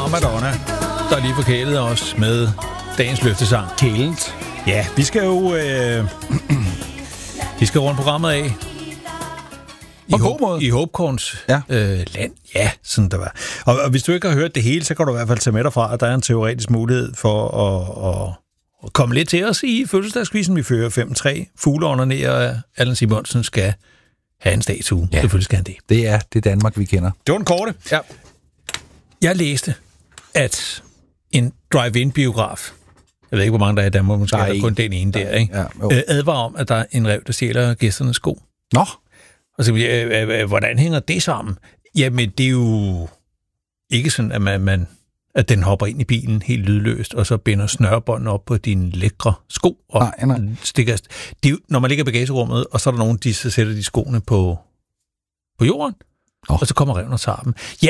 Madonna, der lige forkælede os med dagens løftesang. Kælet. Ja, vi skal jo vi skal rundt programmet af. I Håbkorns land. Ja, sådan der var. Og hvis du ikke har hørt det hele, så kan du i hvert fald tage med derfra, at der er en teoretisk mulighed for at komme lidt til os i fødselsdagskvisten. Vi fører 5-3. Fugleånderne og Allan Simonsen skal have en statue. Ja. Selvfølgelig skal han det. Det er det Danmark, vi kender. Det var en korte. Ja. Jeg læste, at en drive-in-biograf, jeg ved ikke, hvor mange der er i Danmark, måske er der kun den ene der, ikke? Ja, advarer om, at der er en ræv, der stjæler gæsternes sko. Nå. Og så hvordan hænger det sammen? Jamen, det er jo ikke sådan, at den hopper ind i bilen helt lydløst, og så binder snørebånden op på dine lækre sko. Og stikker. Det er jo, når man ligger i bagagerummet, og så er der nogen, så sætter de skoene på jorden, og så kommer ræven og tager dem. Ja,